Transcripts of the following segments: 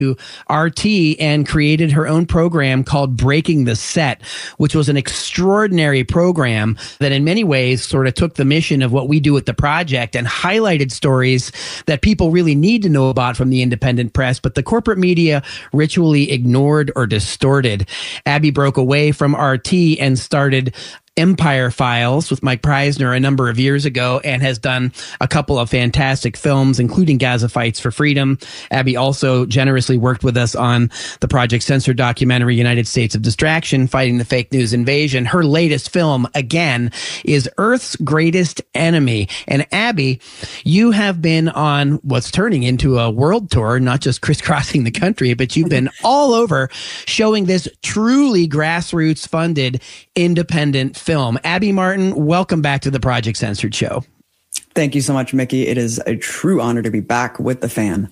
to RT and created her own program called Breaking the Set, which was an extraordinary program that in many ways sort of took the mission of what we do at the project and highlighted stories that people really need to know about from the independent press, but the corporate media ritually ignored or distorted. Abby broke away from RT and started Empire Files with Mike Preisner a number of years ago and has done a couple of fantastic films, including Gaza Fights for Freedom. Abby also generously worked with us on the Project Censored documentary, United States of Distraction, Fighting the Fake News Invasion. Her latest film, again, is Earth's Greatest Enemy. And Abby, you have been on what's turning into a world tour, not just crisscrossing the country, but you've been all over showing this truly grassroots funded independent film. Abby Martin, welcome back to the Project Censored show. Thank you so much, Mickey. It is a true honor to be back with the fan.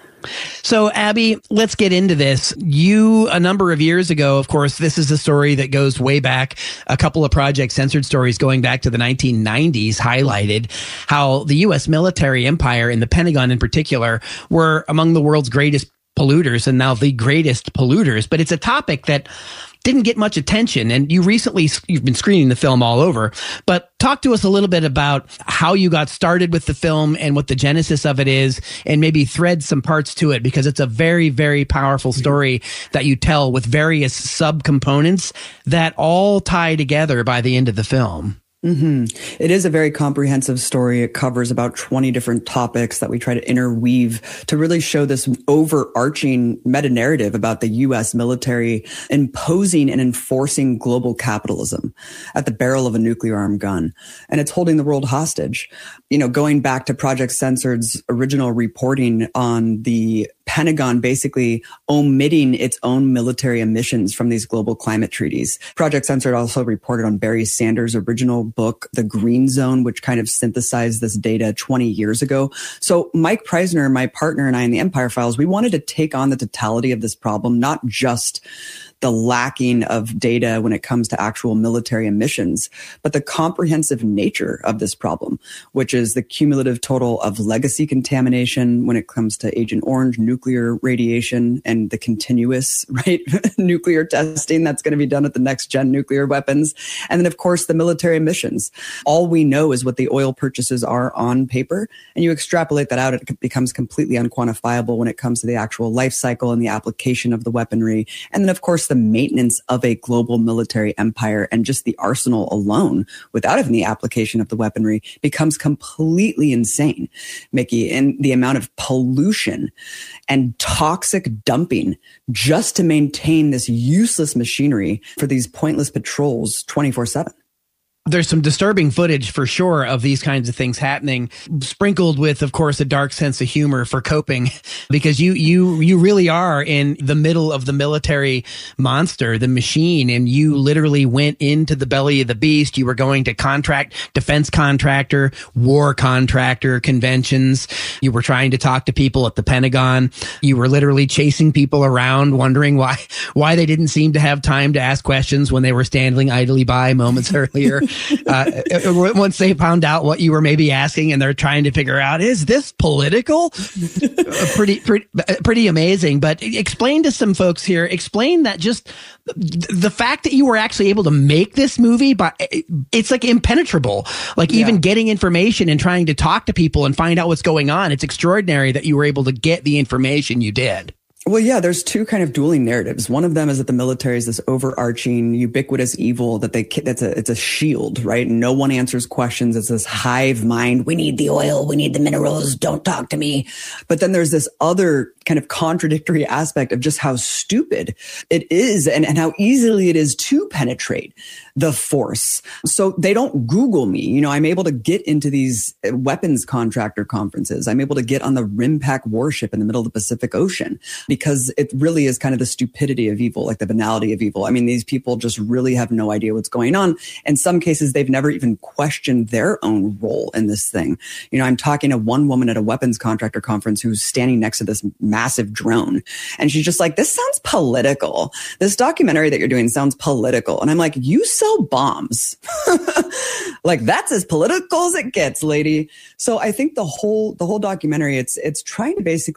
So, Abby, let's get into this. You, a number of years ago, of course, this is a story that goes way back. A couple of Project Censored stories going back to the 1990s highlighted how the U.S. military empire and the Pentagon in particular were among the world's greatest polluters and now the greatest polluters. But it's a topic that didn't get much attention. And you've been screening the film all over, but talk to us a little bit about how you got started with the film and what the genesis of it is, and maybe thread some parts to it, because it's a very, very powerful story that you tell with various subcomponents that all tie together by the end of the film. Mm-hmm. It is a very comprehensive story. It covers about 20 different topics that we try to interweave to really show this overarching meta-narrative about the U.S. military imposing and enforcing global capitalism at the barrel of a nuclear armed gun. And it's holding the world hostage. You know, going back to Project Censored's original reporting on the Pentagon basically omitting its own military emissions from these global climate treaties. Project Censored also reported on Barry Sanders' original book, The Green Zone, which kind of synthesized this data 20 years ago. So Mike Preisner, my partner, and I in the Empire Files, we wanted to take on the totality of this problem, not just the lacking of data when it comes to actual military emissions, but the comprehensive nature of this problem, which is the cumulative total of legacy contamination when it comes to Agent Orange, nuclear radiation, and the continuous, nuclear testing that's going to be done with the next gen nuclear weapons. And then, of course, the military emissions. All we know is what the oil purchases are on paper, and you extrapolate that out, it becomes completely unquantifiable when it comes to the actual life cycle and the application of the weaponry. And then, of course, the maintenance of a global military empire and just the arsenal alone, without even the application of the weaponry, becomes completely insane, Mickey, and the amount of pollution and toxic dumping just to maintain this useless machinery for these pointless patrols 24/7. There's some disturbing footage for sure of these kinds of things happening, sprinkled with, of course, a dark sense of humor for coping, because you really are in the middle of the military monster, the machine, and you literally went into the belly of the beast. You were going to defense contractor, war contractor conventions. You were trying to talk to people at the Pentagon. You were literally chasing people around, wondering why they didn't seem to have time to ask questions when they were standing idly by moments earlier. Once they found out what you were maybe asking and they're trying to figure out, is this political? Pretty amazing. But explain to some folks here, explain that just the fact that you were actually able to make this movie, but it's like impenetrable. Like even getting information and trying to talk to people and find out what's going on. It's extraordinary that you were able to get the information you did. Well, yeah, there's two kind of dueling narratives. One of them is that the military is this overarching, ubiquitous evil that it's a shield, right? No one answers questions. It's this hive mind. We need the oil. We need the minerals. Don't talk to me. But then there's this other kind of contradictory aspect of just how stupid it is and how easily it is to penetrate the force. So they don't Google me. You know, I'm able to get into these weapons contractor conferences. I'm able to get on the RIMPAC warship in the middle of the Pacific Ocean, because it really is kind of the stupidity of evil, like the banality of evil. I mean, these people just really have no idea what's going on. In some cases, they've never even questioned their own role in this thing. You know, I'm talking to one woman at a weapons contractor conference who's standing next to this massive drone. And she's just like, this sounds political. This documentary that you're doing sounds political. And I'm like, you sell bombs. Like, that's as political as it gets, lady. So I think the whole documentary, it's trying to basically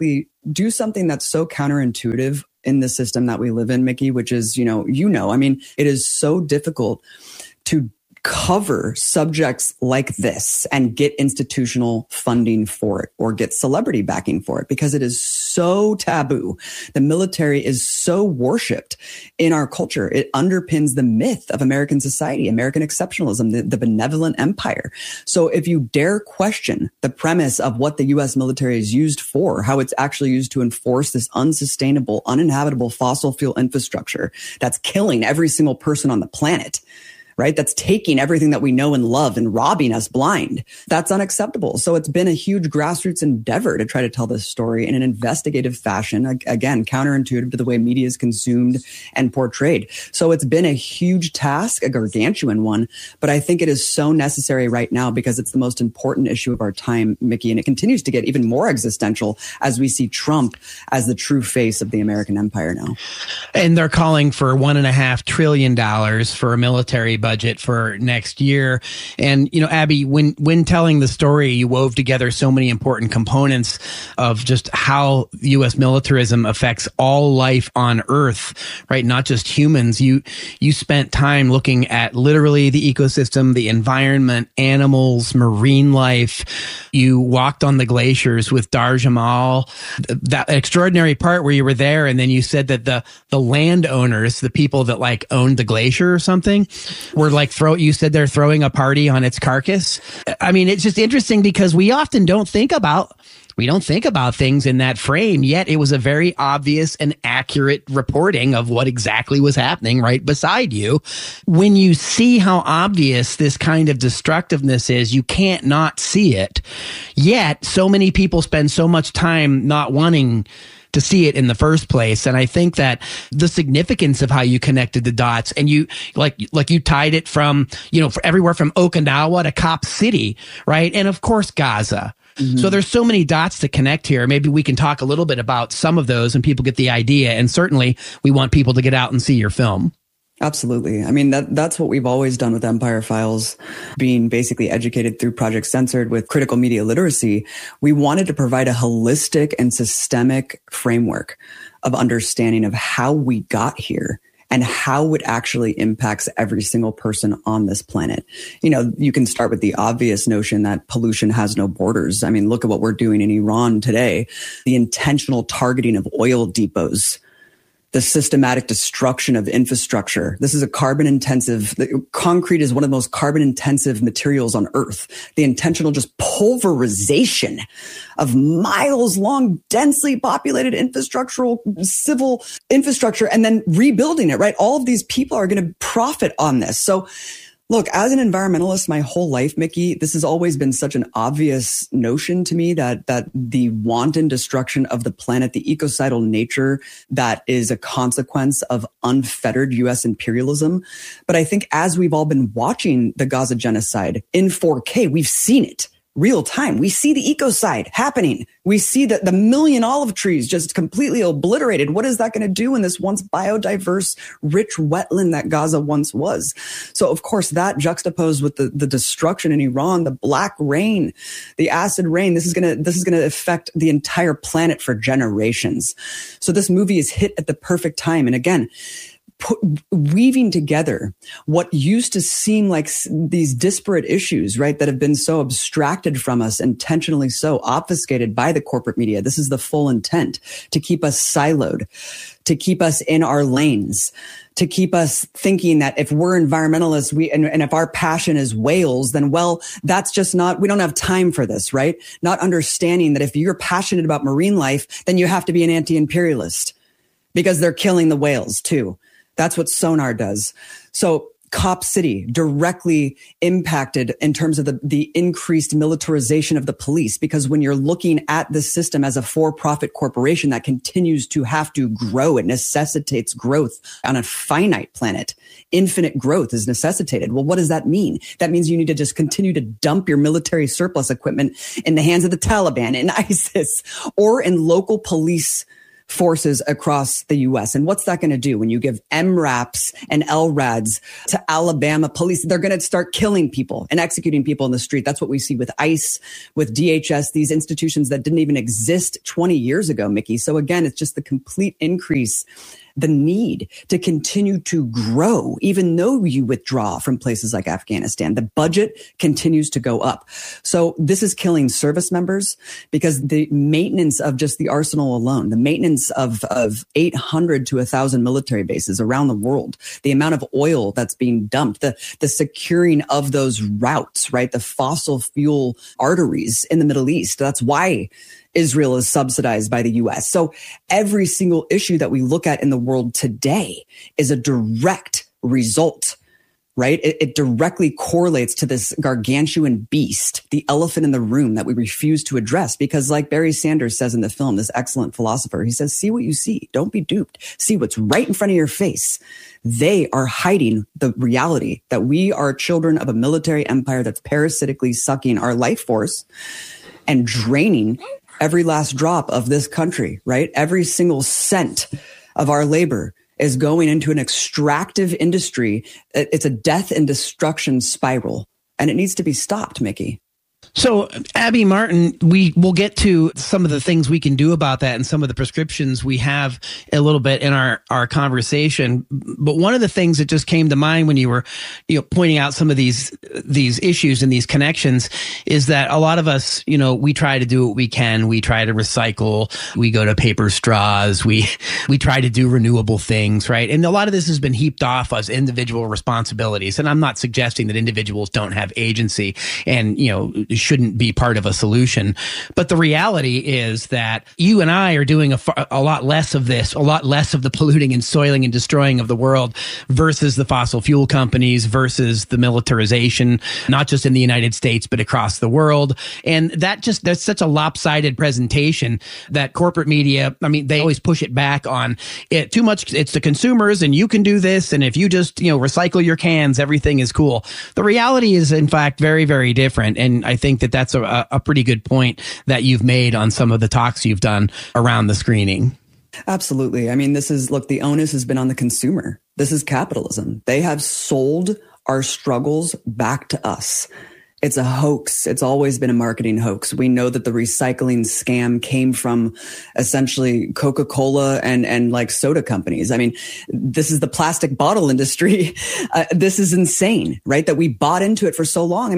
do something that's so counterintuitive in the system that we live in, Mickey, which is, I mean, it is so difficult to cover subjects like this and get institutional funding for it or get celebrity backing for it because it is so taboo. The military is so worshipped in our culture. It underpins the myth of American society, American exceptionalism, the benevolent empire. So if you dare question the premise of what the U.S. military is used for, how it's actually used to enforce this unsustainable, uninhabitable fossil fuel infrastructure that's killing every single person on the planet, right? That's taking everything that we know and love and robbing us blind. That's unacceptable. So it's been a huge grassroots endeavor to try to tell this story in an investigative fashion, again, counterintuitive to the way media is consumed and portrayed. So it's been a huge task, a gargantuan one, but I think it is so necessary right now because it's the most important issue of our time, Mickey, and it continues to get even more existential as we see Trump as the true face of the American empire now. And they're calling for $1.5 trillion for a military budget for next year. And, Abby, when telling the story, you wove together so many important components of just how U.S. militarism affects all life on Earth, right? Not just humans. You spent time looking at literally the ecosystem, the environment, animals, marine life. You walked on the glaciers with Dar Jamal, that extraordinary part where you were there. And then you said that the landowners, the people that owned the glacier or something, were you said they're throwing a party on its carcass. I mean, it's just interesting because we often don't think about things in that frame, yet it was a very obvious and accurate reporting of what exactly was happening right beside you. When you see how obvious this kind of destructiveness is, you can't not see it. Yet so many people spend so much time not wanting to see it in the first place. And I think that the significance of how you connected the dots and you you tied it from, everywhere from Okinawa to Cop City, right? And of course, Gaza. Mm-hmm. So there's so many dots to connect here. Maybe we can talk a little bit about some of those and people get the idea. And certainly we want people to get out and see your film. Absolutely. I mean, that's what we've always done with Empire Files, being basically educated through Project Censored with critical media literacy. We wanted to provide a holistic and systemic framework of understanding of how we got here and how it actually impacts every single person on this planet. You can start with the obvious notion that pollution has no borders. I mean, look at what we're doing in Iran today, the intentional targeting of oil depots, the systematic destruction of infrastructure. This is concrete is one of the most carbon intensive materials on Earth. The intentional just pulverization of miles long, densely populated civil infrastructure, and then rebuilding it, right? All of these people are going to profit on this. So look, as an environmentalist my whole life, Mickey, this has always been such an obvious notion to me that the wanton destruction of the planet, the ecocidal nature that is a consequence of unfettered U.S. imperialism. But I think as we've all been watching the Gaza genocide in 4K, we've seen it. Real time. We see the ecocide happening. We see the million olive trees just completely obliterated. What is that going to do in this once biodiverse, rich wetland that Gaza once was? So, of course, that juxtaposed with the destruction in Iran, the black rain, the acid rain, this is going to affect the entire planet for generations. So this movie is hit at the perfect time. And again, weaving together what used to seem like these disparate issues, right, that have been so abstracted from us, intentionally so obfuscated by the corporate media. This is the full intent, to keep us siloed, to keep us in our lanes, to keep us thinking that if we're environmentalists, and if our passion is whales, then, well, that's just not, we don't have time for this, right? Not understanding that if you're passionate about marine life, then you have to be an anti-imperialist because they're killing the whales too. That's what Sonar does. So Cop City directly impacted in terms of the increased militarization of the police, because when you're looking at the system as a for-profit corporation that continues to have to grow, it necessitates growth on a finite planet. Infinite growth is necessitated. Well, what does that mean? That means you need to just continue to dump your military surplus equipment in the hands of the Taliban, in ISIS, or in local police forces across the U.S. And what's that going to do when you give MRAPs and LRADs to Alabama police? They're going to start killing people and executing people in the street. That's what we see with ICE, with DHS, these institutions that didn't even exist 20 years ago, Mickey. So again, it's just the complete increase, the need to continue to grow, even though you withdraw from places like Afghanistan. The budget continues to go up. So this is killing service members because the maintenance of just the arsenal alone, the maintenance of 800 to 1,000 military bases around the world, the amount of oil that's being dumped, the securing of those routes, right? The fossil fuel arteries in the Middle East. That's why Israel is subsidized by the US. So every single issue that we look at in the world today is a direct result, right? It directly correlates to this gargantuan beast, the elephant in the room that we refuse to address. Because like Barry Sanders says in the film, this excellent philosopher, he says, see what you see. Don't be duped. See what's right in front of your face. They are hiding the reality that we are children of a military empire that's parasitically sucking our life force and draining every last drop of this country, right? Every single cent of our labor is going into an extractive industry. It's a death and destruction spiral, and it needs to be stopped, Mickey. So, Abby Martin, we will get to some of the things we can do about that and some of the prescriptions we have a little bit in our conversation. But one of the things that just came to mind when you were, pointing out some of these issues and these connections is that a lot of us, we try to do what we can. We try to recycle. We go to paper straws. We try to do renewable things, right? And a lot of this has been heaped off as individual responsibilities. And I'm not suggesting that individuals don't have agency and, shouldn't be part of a solution. But the reality is that you and I are doing a lot less of this, a lot less of the polluting and soiling and destroying of the world versus the fossil fuel companies, versus the militarization, not just in the United States, but across the world. And that's such a lopsided presentation that corporate media, they always push it back on it too much. It's the consumers and you can do this. And if you just, recycle your cans, everything is cool. The reality is, in fact, very, very different. And I think that that's a pretty good point that you've made on some of the talks you've done around the screening. Absolutely. The onus has been on the consumer. This is capitalism. They have sold our struggles back to us. It's a hoax. It's always been a marketing hoax. We know that the recycling scam came from essentially Coca-Cola and like soda companies. This is the plastic bottle industry. This is insane, right? That we bought into it for so long.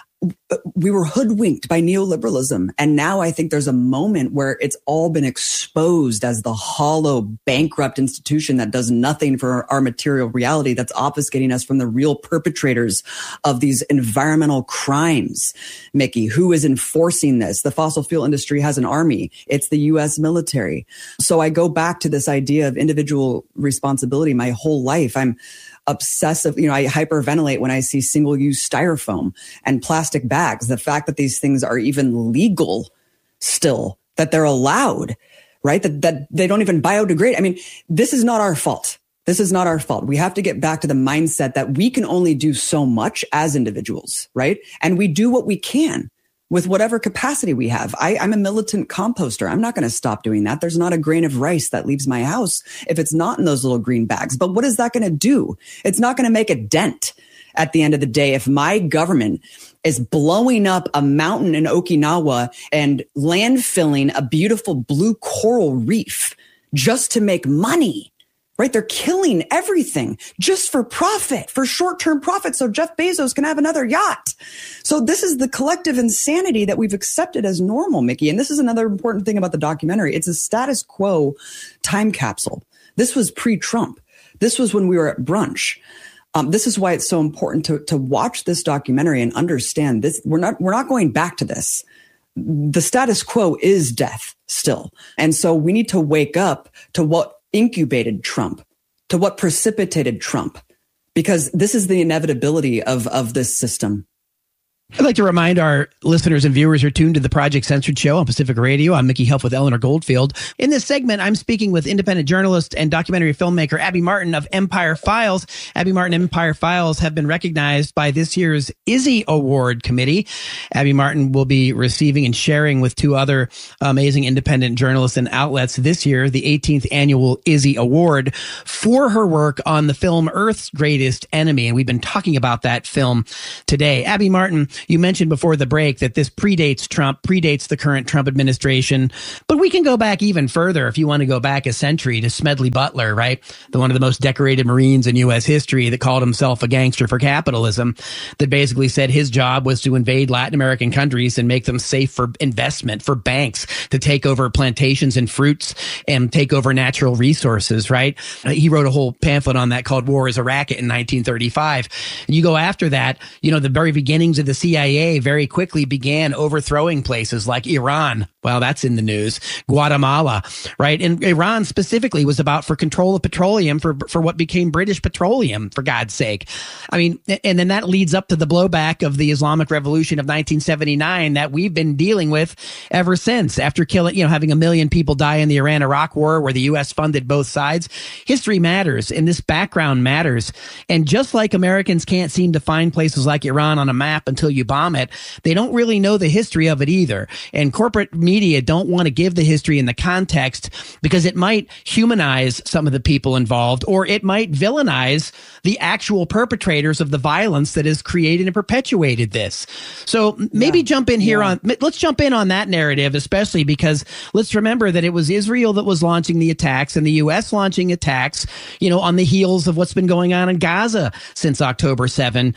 We were hoodwinked by neoliberalism. And now I think there's a moment where it's all been exposed as the hollow, bankrupt institution that does nothing for our material reality, that's obfuscating us from the real perpetrators of these environmental crimes. Mickey, who is enforcing this? The fossil fuel industry has an army. It's the U.S. military. So I go back to this idea of individual responsibility my whole life. I'm obsessive. I hyperventilate when I see single-use styrofoam and plastic bags. The fact that these things are even legal still, that they're allowed, right? That they don't even biodegrade. This is not our fault. This is not our fault. We have to get back to the mindset that we can only do so much as individuals, right? And we do what we can with whatever capacity we have. I'm a militant composter. I'm not going to stop doing that. There's not a grain of rice that leaves my house if it's not in those little green bags. But what is that going to do? It's not going to make a dent at the end of the day. If my government is blowing up a mountain in Okinawa and landfilling a beautiful blue coral reef just to make money, right? They're killing everything just for profit, for short-term profit, so Jeff Bezos can have another yacht. So this is the collective insanity that we've accepted as normal, Mickey. And this is another important thing about the documentary. It's a status quo time capsule. This was pre-Trump. This was when we were at brunch. This is why it's so important to watch this documentary and understand this. We're not going back to this. The status quo is death still. And so we need to wake up to what incubated Trump, to what precipitated Trump, because this is the inevitability of this system. I'd like to remind our listeners and viewers who are tuned to the Project Censored Show on Pacific Radio. I'm Mickey Huff with Eleanor Goldfield. In this segment, I'm speaking with independent journalist and documentary filmmaker Abby Martin of Empire Files. Abby Martin and Empire Files have been recognized by this year's Izzy Award Committee. Abby Martin will be receiving and sharing with two other amazing independent journalists and outlets this year the 18th Annual Izzy Award for her work on the film Earth's Greatest Enemy. And we've been talking about that film today. Abby Martin, you mentioned before the break that this predates Trump, predates the current Trump administration, but we can go back even further if you want to go back a century to Smedley Butler, right? One of the most decorated Marines in U.S. history that called himself a gangster for capitalism, that basically said his job was to invade Latin American countries and make them safe for investment, for banks to take over plantations and fruits and take over natural resources, right? He wrote a whole pamphlet on that called War is a Racket in 1935. And you go after that, the very beginnings of the CIA very quickly began overthrowing places like Iran. Well, that's in the news. Guatemala, right? And Iran specifically was about for control of petroleum for what became British Petroleum, for God's sake. I mean, and then that leads up to the blowback of the Islamic Revolution of 1979 that we've been dealing with ever since, after killing, having 1 million people die in the Iran-Iraq war where the U.S. funded both sides. History matters, and this background matters. And just like Americans can't seem to find places like Iran on a map until you bomb it, they don't really know the history of it either. And corporate media don't want to give the history in the context because it might humanize some of the people involved, or it might villainize the actual perpetrators of the violence that has created and perpetuated this. So maybe jump in here let's jump in on that narrative, especially because let's remember that it was Israel that was launching the attacks and the U.S. launching attacks, on the heels of what's been going on in Gaza since October 7,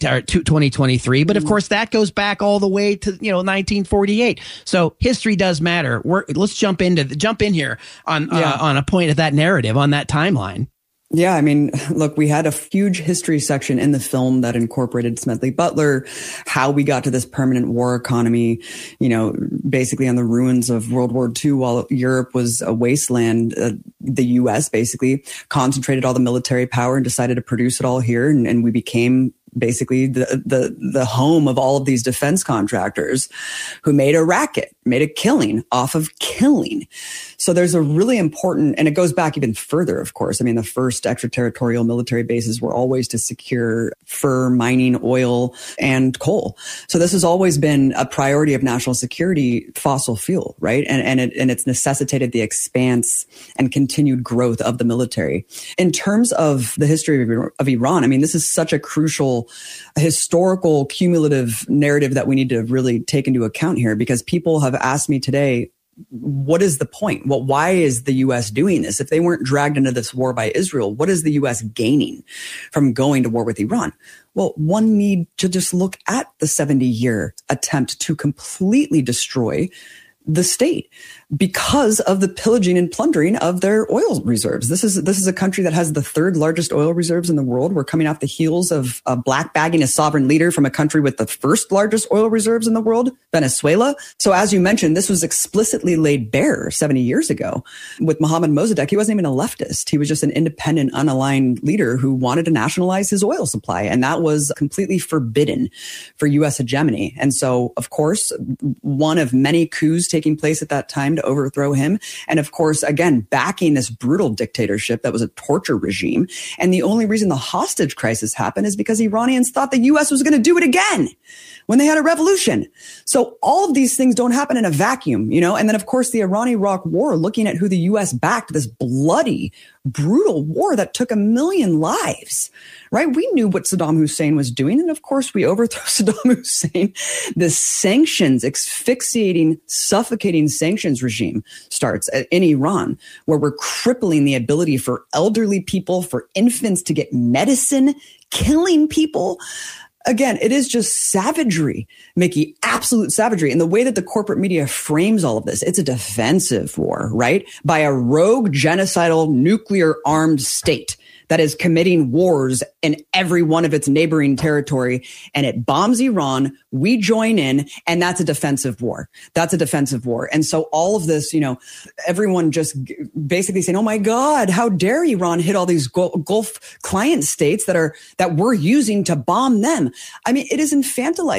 2023. But of course, that goes back all the way to 1948. So history does matter. Let's jump in here on a point of that narrative, on that timeline. Yeah, I mean, look, we had a huge history section in the film that incorporated Smedley Butler, how we got to this permanent war economy, basically on the ruins of World War II while Europe was a wasteland. The U.S. basically concentrated all the military power and decided to produce it all here. And we became basically the home of all of these defense contractors who made a racket, made a killing off of killing. So there's a really important, and it goes back even further, of course. I mean, the first extraterritorial military bases were always to secure fur, mining, oil, and coal. So this has always been a priority of national security, fossil fuel, right? And it's necessitated the expanse and continued growth of the military. In terms of the history of Iran, I mean, this is such a crucial historical cumulative narrative that we need to really take into account here, because people have asked me today, what is the point? Well, why is the U.S. doing this? If they weren't dragged into this war by Israel, what is the U.S. gaining from going to war with Iran? Well, one need to just look at the 70-year attempt to completely destroy the state because of the pillaging and plundering of their oil reserves. This is a country that has the third largest oil reserves in the world. We're coming off the heels of black bagging a sovereign leader from a country with the first largest oil reserves in the world, Venezuela. So as you mentioned, this was explicitly laid bare 70 years ago with Mohammad Mossadegh. He wasn't even a leftist. He was just an independent, unaligned leader who wanted to nationalize his oil supply. And that was completely forbidden for U.S. hegemony. And so, of course, one of many coups taking place at that time to overthrow him. And of course, again, backing this brutal dictatorship that was a torture regime. And the only reason the hostage crisis happened is because Iranians thought the U.S. was going to do it again when they had a revolution. So all of these things don't happen in a vacuum, And then, of course, the Iran-Iraq war, looking at who the U.S. backed, this bloody, brutal war that took 1 million lives, right? We knew what Saddam Hussein was doing. And of course, we overthrow Saddam Hussein. The sanctions, asphyxiating, suffocating sanctions regime starts in Iran, where we're crippling the ability for elderly people, for infants to get medicine, killing people. Again, it is just savagery, Mickey, absolute savagery. And the way that the corporate media frames all of this, it's a defensive war, right? By a rogue, genocidal, nuclear armed state that is committing wars in every one of its neighboring territory, and it bombs Iran. We join in, and that's a defensive war. That's a defensive war. And so all of this, everyone just basically saying, oh my God, how dare Iran hit all these Gulf client states that we're using to bomb them? I mean, it is infantilizing.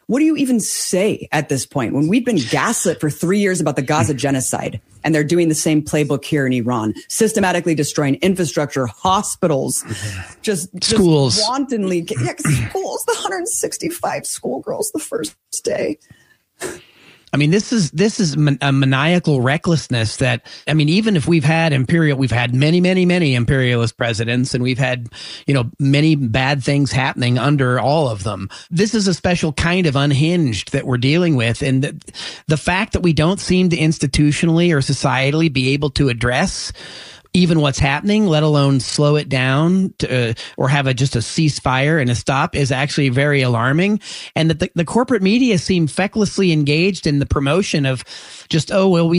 What do you even say at this point when we've been gaslit for 3 years about the Gaza genocide, and they're doing the same playbook here in Iran, systematically destroying infrastructure, hospitals, just schools, wantonly. Yeah, schools, the 165 schoolgirls the first day. I mean, this is a maniacal recklessness that, I mean, even if we've had many imperialist presidents, and we've had, many bad things happening under all of them. This is a special kind of unhinged that we're dealing with. And the fact that we don't seem to institutionally or societally be able to address even what's happening, let alone slow it down or have just a ceasefire and a stop, is actually very alarming. And that the corporate media seem fecklessly engaged in the promotion of just, we're going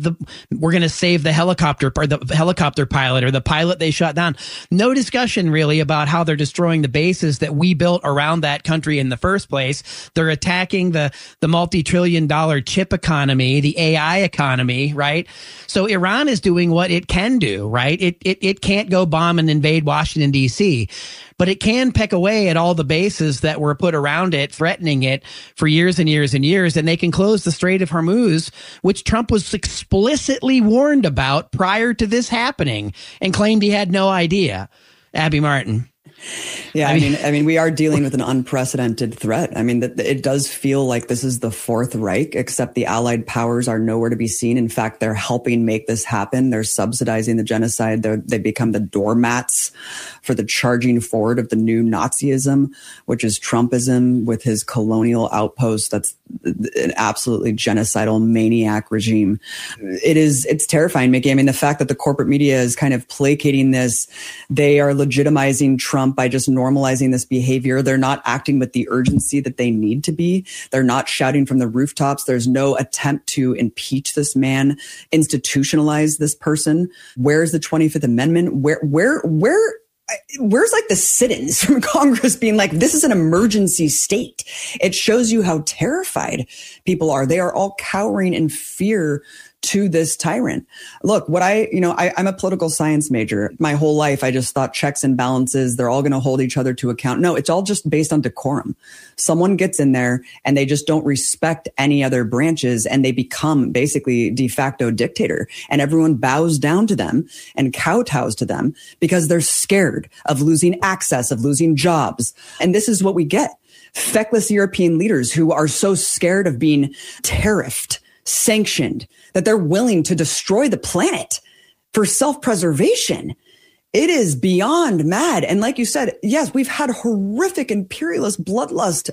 to save the helicopter or the helicopter pilot or the pilot they shot down. No discussion really about how they're destroying the bases that we built around that country in the first place. They're attacking the multi-trillion-dollar chip economy, the AI economy, right? So Iran is doing what it can do. Right? It can't go bomb and invade Washington, D.C., but it can peck away at all the bases that were put around it, threatening it for years and years and years. And they can close the Strait of Hormuz, which Trump was explicitly warned about prior to this happening and claimed he had no idea. Abby Martin. Yeah, I mean, we are dealing with an unprecedented threat. I mean, it does feel like this is the Fourth Reich, except the Allied powers are nowhere to be seen. In fact, they're helping make this happen. They're subsidizing the genocide. They become the doormats for the charging forward of the new Nazism, which is Trumpism with his colonial outpost. That's an absolutely genocidal maniac regime. It's terrifying, Mickey. I mean, the fact that the corporate media is kind of placating this, they are legitimizing Trump by just normalizing this behavior. They're not acting with the urgency that they need to be. They're not shouting from the rooftops. There's no attempt to impeach this man, institutionalize this person. Where's the 25th Amendment? Where's like the sit-ins from Congress being like, this is an emergency state? It shows you how terrified people are. They are all cowering in fear to this tyrant. Look, I'm a political science major. My whole life, I just thought checks and balances, they're all going to hold each other to account. No, it's all just based on decorum. Someone gets in there and they just don't respect any other branches, and they become basically de facto dictator, and everyone bows down to them and kowtows to them because they're scared of losing access, of losing jobs. And this is what we get. Feckless European leaders who are so scared of being tariffed, sanctioned, that they're willing to destroy the planet for self-preservation. It is beyond mad. And like you said, yes, we've had horrific imperialist bloodlust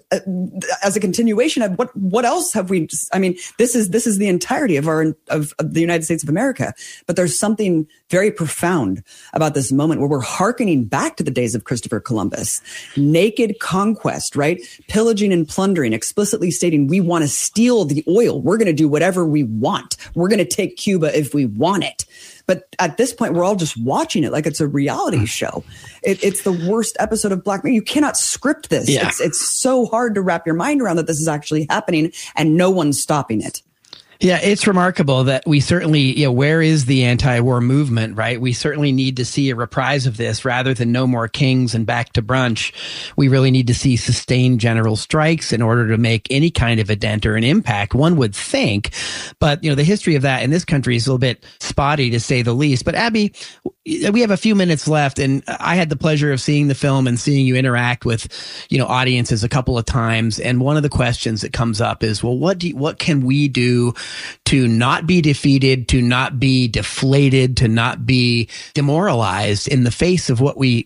as a continuation of what else have we? I mean, this is the entirety of the United States of America. But there's something very profound about this moment where we're hearkening back to the days of Christopher Columbus. Naked conquest, right? Pillaging and plundering, explicitly stating we want to steal the oil. We're going to do whatever we want. We're going to take Cuba if we want it. But at this point, we're all just watching it like it's a reality show. It's the worst episode of Black Mirror. You cannot script this. Yeah. It's so hard to wrap your mind around that this is actually happening and no one's stopping it. Yeah, it's remarkable that we certainly, where is the anti-war movement, right? We certainly need to see a reprise of this rather than no more kings and back to brunch. We really need to see sustained general strikes in order to make any kind of a dent or an impact, one would think. But, the history of that in this country is a little bit spotty, to say the least. But Abby, we have a few minutes left, and I had the pleasure of seeing the film and seeing you interact with, audiences a couple of times. And one of the questions that comes up is, well, what can we do to not be defeated, to not be deflated, to not be demoralized in the face of what we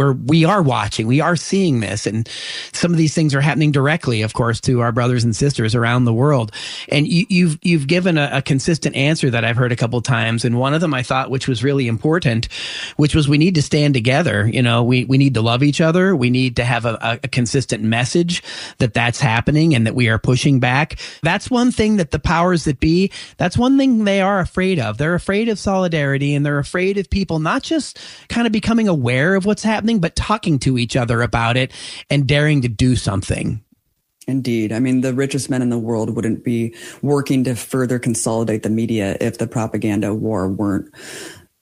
are watching? We are seeing this, and some of these things are happening directly, of course, to our brothers and sisters around the world. And you've given a consistent answer that I've heard a couple of times, and one of them I thought, which was really important, which was we need to stand together. We need to love each other. We need to have a consistent message that that's happening and that we are pushing back. That's one thing that the powers that be, that's one thing they are afraid of. They're afraid of solidarity, and they're afraid of people not just kind of becoming aware of what's happening, but talking to each other about it and daring to do something. Indeed. I mean, the richest men in the world wouldn't be working to further consolidate the media if the propaganda war weren't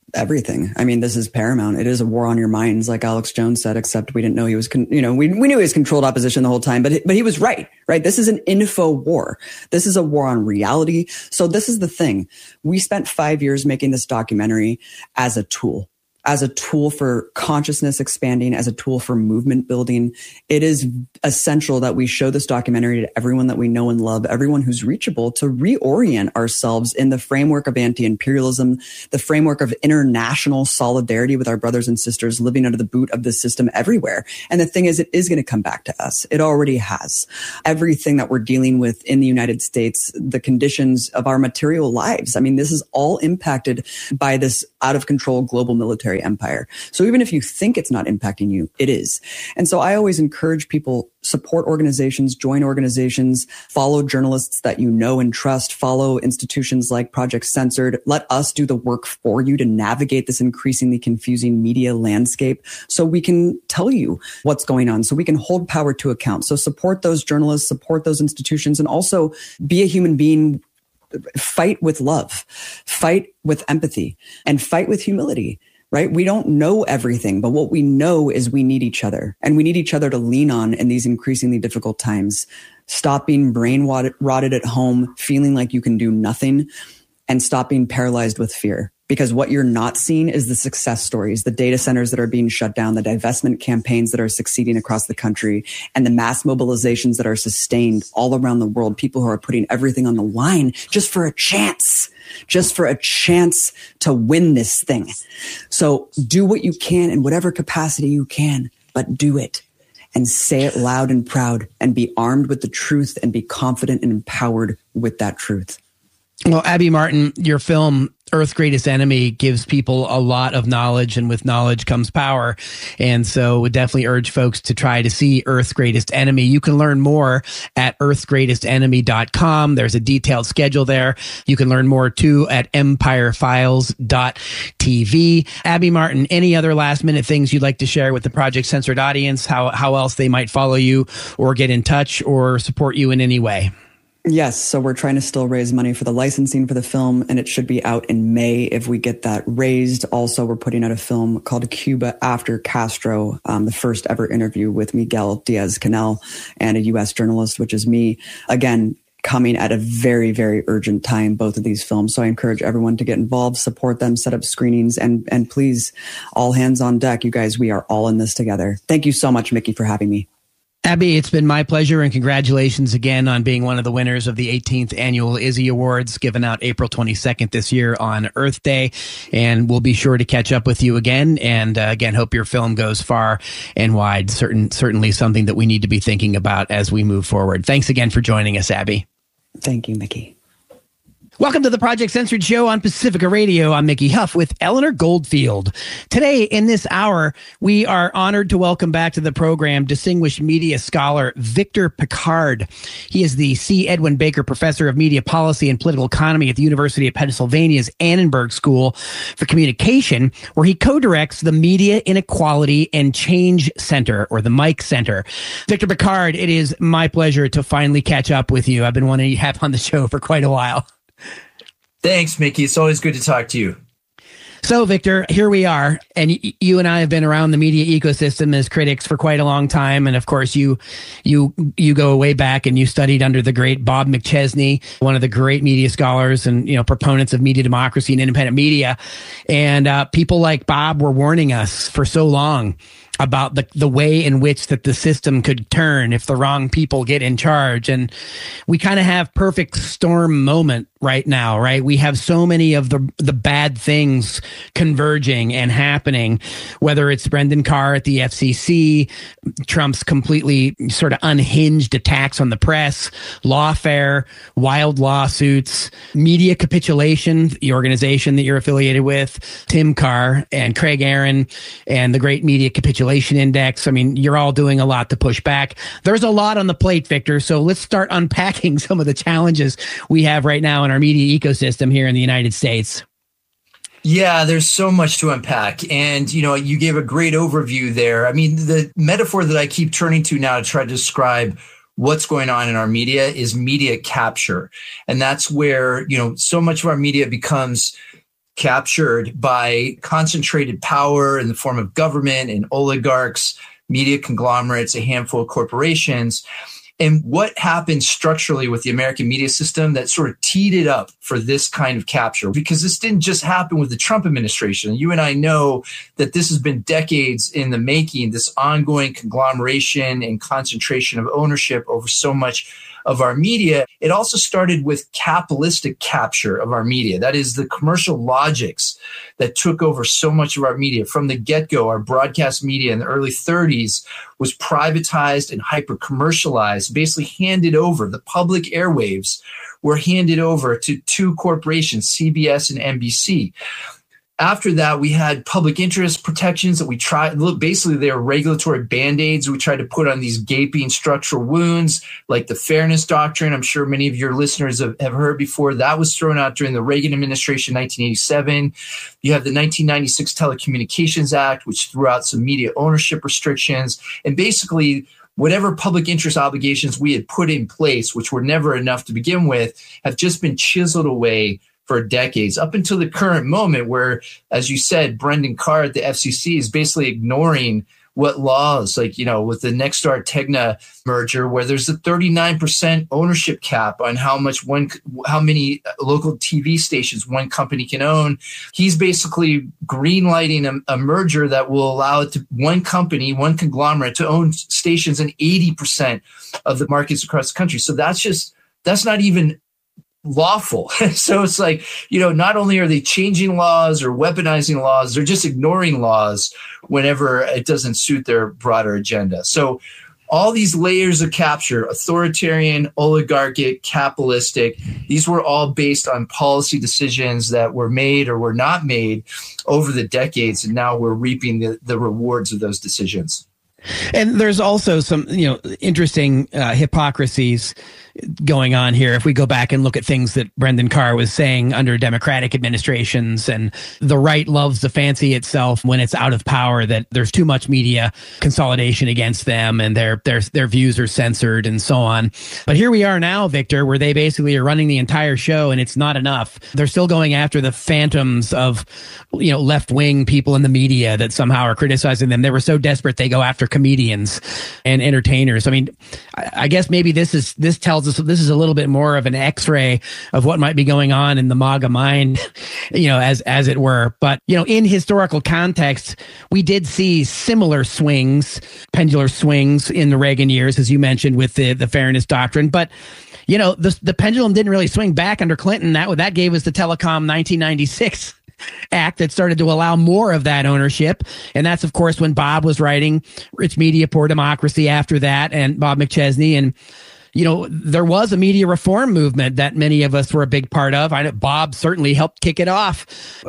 everything. I mean, this is paramount. It is a war on your minds, like Alex Jones said, except we didn't know he was, we knew he was controlled opposition the whole time, but he was right? This is an info war. This is a war on reality. So this is the thing. We spent 5 years making this documentary as a tool for consciousness expanding, as a tool for movement building. It is essential that we show this documentary to everyone that we know and love, everyone who's reachable, to reorient ourselves in the framework of anti-imperialism, the framework of international solidarity with our brothers and sisters living under the boot of the system everywhere. And the thing is, it is going to come back to us. It already has. Everything that we're dealing with in the United States, the conditions of our material lives. I mean, this is all impacted by this out of control global military empire. So even if you think it's not impacting you, it is. And so I always encourage people, support organizations, join organizations, follow journalists that you know and trust, follow institutions like Project Censored. Let us do the work for you to navigate this increasingly confusing media landscape so we can tell you what's going on, so we can hold power to account. So support those journalists, support those institutions, and also be a human being. Fight with love, fight with empathy, and fight with humility. Right? We don't know everything, but what we know is we need each other, and we need each other to lean on in these increasingly difficult times. Stop being brain rotted at home, feeling like you can do nothing, and stop being paralyzed with fear. Because what you're not seeing is the success stories, the data centers that are being shut down, the divestment campaigns that are succeeding across the country, and the mass mobilizations that are sustained all around the world. People who are putting everything on the line just for a chance to win this thing. So do what you can in whatever capacity you can, but do it. And say it loud and proud, and be armed with the truth, and be confident and empowered with that truth. Well, Abby Martin, your film, Earth's Greatest Enemy, gives people a lot of knowledge, and with knowledge comes power. And so would definitely urge folks to try to see Earth's Greatest Enemy. You can learn more at earthsgreatestenemy.com. There's a detailed schedule there. You can learn more too at empirefiles.tv. Abby Martin, any other last minute things you'd like to share with the Project Censored audience? How else they might follow you or get in touch or support you in any way? Yes. So we're trying to still raise money for the licensing for the film, and it should be out in May if we get that raised. Also, we're putting out a film called Cuba After Castro, the first ever interview with Miguel Diaz-Canel and a U.S. journalist, which is me. Again, coming at a very, very urgent time, both of these films. So I encourage everyone to get involved, support them, set up screenings, and please, all hands on deck. You guys, we are all in this together. Thank you so much, Mickey, for having me. Abby, it's been my pleasure, and congratulations again on being one of the winners of the 18th Annual Izzy Awards, given out April 22nd this year on Earth Day. And we'll be sure to catch up with you again. And again, hope your film goes far and wide. Certainly something that we need to be thinking about as we move forward. Thanks again for joining us, Abby. Thank you, Mickey. Welcome to the Project Censored Show on Pacifica Radio. I'm Mickey Huff with Eleanor Goldfield. Today, in this hour, we are honored to welcome back to the program distinguished media scholar Victor Pickard. He is the C. Edwin Baker Professor of Media Policy and Political Economy at the University of Pennsylvania's Annenberg School for Communication, where he co-directs the Media Inequality and Change Center, or the Mike Center. Victor Pickard, it is my pleasure to finally catch up with you. I've been wanting to have on the show for quite a while. Thanks, Mickey. It's always good to talk to you. So, Victor, here we are, and you and I have been around the media ecosystem as critics for quite a long time. And of course, you go way back, and you studied under the great Bob McChesney, one of the great media scholars and proponents of media democracy and independent media. And people like Bob were warning us for so long about the way in which that the system could turn if the wrong people get in charge. And we kind of have perfect storm moment right now, right? We have so many of the bad things converging and happening, whether it's Brendan Carr at the FCC, Trump's completely sort of unhinged attacks on the press, lawfare, wild lawsuits, media capitulation, the organization that you're affiliated with, Tim Carr and Craig Aaron, and the Great Media Capitulation Index. I mean, you're all doing a lot to push back. There's a lot on the plate, Victor. So let's start unpacking some of the challenges we have right now in our media ecosystem here in the United States. Yeah, there's so much to unpack. And, you gave a great overview there. I mean, the metaphor that I keep turning to now to try to describe what's going on in our media is media capture. And that's where, so much of our media becomes captured by concentrated power in the form of government and oligarchs, media conglomerates, a handful of corporations. And what happened structurally with the American media system that sort of teed it up for this kind of capture? Because this didn't just happen with the Trump administration. You and I know that this has been decades in the making, this ongoing conglomeration and concentration of ownership over so much of our media. It also started with capitalistic capture of our media. That is the commercial logics that took over so much of our media. From the get-go, our broadcast media in the early 30s was privatized and hyper-commercialized, basically handed over. The public airwaves were handed over to two corporations, CBS and NBC. After that, we had public interest protections that we tried. Basically, they were regulatory band-aids we tried to put on these gaping structural wounds, like the Fairness Doctrine. I'm sure many of your listeners have heard before. That was thrown out during the Reagan administration, 1987. You have the 1996 Telecommunications Act, which threw out some media ownership restrictions. And basically, whatever public interest obligations we had put in place, which were never enough to begin with, have just been chiseled away for decades, up until the current moment where, as you said, Brendan Carr at the FCC is basically ignoring what laws, like, with the Nexstar Tegna merger, where there's a 39% ownership cap on how many local TV stations one company can own. He's basically greenlighting a merger that will allow it to one company, one conglomerate to own stations in 80% of the markets across the country. So that's not even lawful. So it's like, not only are they changing laws or weaponizing laws, they're just ignoring laws whenever it doesn't suit their broader agenda. So all these layers of capture, authoritarian, oligarchic, capitalistic, these were all based on policy decisions that were made or were not made over the decades. And now we're reaping the rewards of those decisions. And there's also some, interesting hypocrisies going on here. If we go back and look at things that Brendan Carr was saying under Democratic administrations, and the right loves to fancy itself when it's out of power, that there's too much media consolidation against them and their views are censored and so on. But here we are now, Victor, where they basically are running the entire show and it's not enough. They're still going after the phantoms of, left-wing people in the media that somehow are criticizing them. They were so desperate they go after comedians and entertainers. I mean, I guess maybe this tells us this is a little bit more of an X-ray of what might be going on in the MAGA mind, as it were. But, in historical context, we did see similar swings, pendular swings in the Reagan years, as you mentioned, with the Fairness Doctrine. But, the pendulum didn't really swing back under Clinton. That gave us the Telecom 1996 Act that started to allow more of that ownership. And that's, of course, when Bob was writing Rich Media, Poor Democracy after that, and Bob McChesney. And, there was a media reform movement that many of us were a big part of. Bob certainly helped kick it off.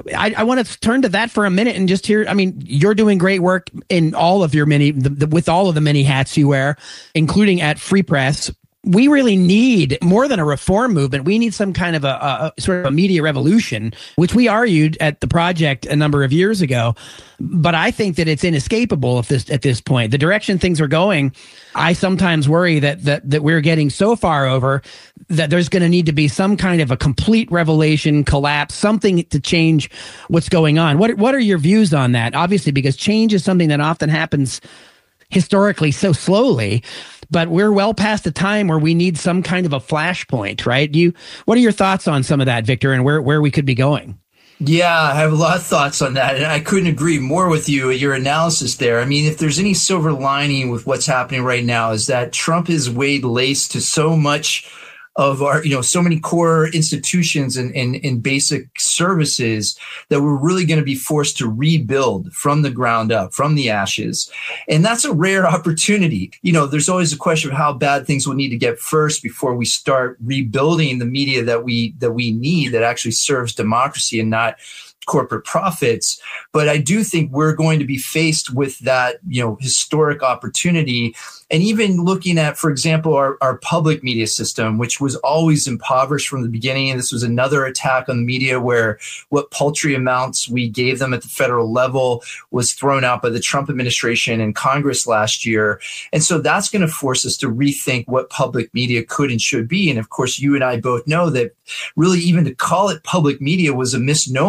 I want to turn to that for a minute and just hear, you're doing great work in all of your with all of the many hats you wear, including at Free Press. We really need more than a reform movement. We need some kind of a sort of a media revolution, which we argued at the project a number of years ago. But I think that it's inescapable at this point. The direction things are going, I sometimes worry that we're getting so far over that there's going to need to be some kind of a complete revelation, collapse, something to change what's going on. What are your views on that? Obviously, because change is something that often happens historically so slowly, but we're well past the time where we need some kind of a flashpoint, right? What are your thoughts on some of that, Victor, and where we could be going? Yeah, I have a lot of thoughts on that, and I couldn't agree more with you, your analysis there. If there's any silver lining with what's happening right now, is that Trump has laid waste to so much of our, so many core institutions and basic services that we're really going to be forced to rebuild from the ground up, from the ashes. And that's a rare opportunity. There's always a question of how bad things will need to get first before we start rebuilding the media that we need, that actually serves democracy and not corporate profits. But I do think we're going to be faced with that, historic opportunity. And even looking at, for example, our public media system, which was always impoverished from the beginning. And this was another attack on the media where what paltry amounts we gave them at the federal level was thrown out by the Trump administration and Congress last year. And so that's going to force us to rethink what public media could and should be. And of course, you and I both know that really even to call it public media was a misnomer. It was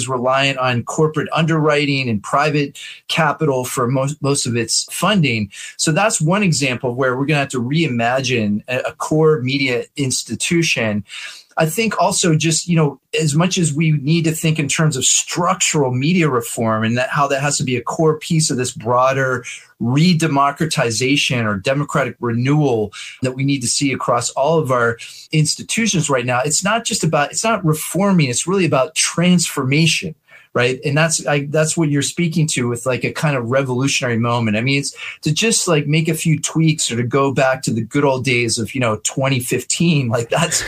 is reliant on corporate underwriting and private capital for most of its funding. So that's one example where we're going to have to reimagine a core media institution. I think also just, as much as we need to think in terms of structural media reform and how that has to be a core piece of this broader re-democratization or democratic renewal that we need to see across all of our institutions right now, it's not reforming, it's really about transformation. Right. And that's what you're speaking to with like a kind of revolutionary moment. I mean, it's to just like make a few tweaks or to go back to the good old days of, 2015. Like that's